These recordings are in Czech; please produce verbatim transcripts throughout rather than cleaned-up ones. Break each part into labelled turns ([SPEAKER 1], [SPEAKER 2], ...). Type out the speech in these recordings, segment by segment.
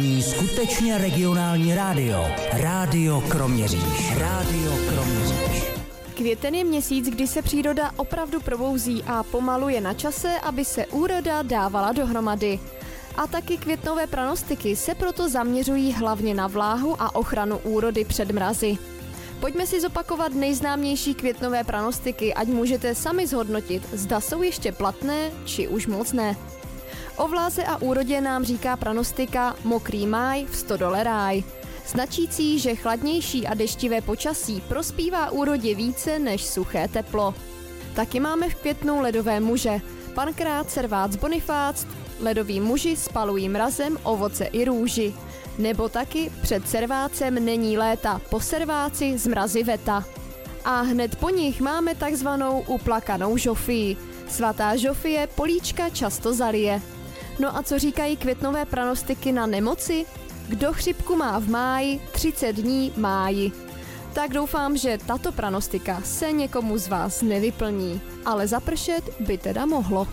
[SPEAKER 1] Skutečně regionální rádio. Rádio Kroměříž. Rádio Kroměříž.
[SPEAKER 2] Květen je měsíc, kdy se příroda opravdu probouzí a pomalu je na čase, aby se úroda dávala dohromady. A taky květnové pranostiky se proto zaměřují hlavně na vláhu a ochranu úrody před mrazy. Pojďme si zopakovat nejznámější květnové pranostiky, ať můžete sami zhodnotit, zda jsou ještě platné, či už moc ne. O vláze a úrodě nám říká pranostika Mokrý máj, v stodole ráj, značící, že chladnější a deštivé počasí prospívá úrodě více než suché teplo. Taky máme v květnu ledové muže, Pankrát, Servác, Bonifác, ledoví muži spalují mrazem ovoce i růži. Nebo taky před servácem není léta, po serváci zmrazy veta. A hned po nich máme takzvanou uplakanou Žofii. Svatá Žofie políčka často zalije. No a co říkají květnové pranostiky na nemoci? Kdo chřipku má v máji, třicet dní máji. Tak doufám, že tato pranostika se někomu z vás nevyplní, ale zapršet by teda mohlo.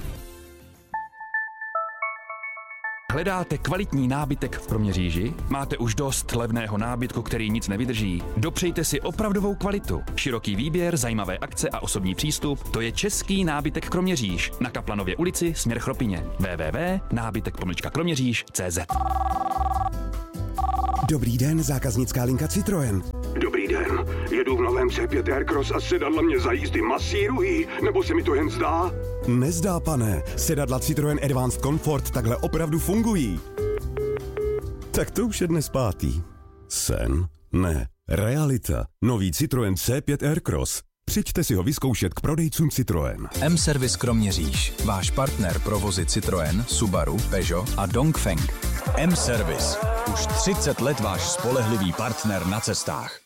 [SPEAKER 3] Hledáte kvalitní nábytek v Kroměříži? Máte už dost levného nábytku, který nic nevydrží? Dopřejte si opravdovou kvalitu. Široký výběr, zajímavé akce a osobní přístup, to je český nábytek Kroměříž na Kaplanově ulici směr Chropině. w w w tečka nábytek pomlčka kroměříž tečka cé zet.
[SPEAKER 4] Dobrý den, zákaznická linka Citroën.
[SPEAKER 5] Dobrý den, jedu v novém C pět Aircross a sedadla mě za jízdy masírují, nebo se mi to jen zdá?
[SPEAKER 4] Nezdá, pane, sedadla Citroën Advanced Comfort takhle opravdu fungují. Tak to už je dnes pátý. Sen? Ne, realita. Nový Citroën C pět Aircross. Přijďte si ho vyzkoušet k prodejcům Citroën.
[SPEAKER 6] M-Service Kroměříž, váš partner pro vozy Citroën, Subaru, Peugeot a Dongfeng. M-Service, už třicet let váš spolehlivý partner na cestách.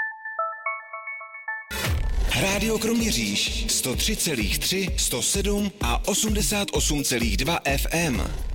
[SPEAKER 7] Rádio Kroměříž sto tři celá tři, sto sedm a osmdesát osm celá dva F M.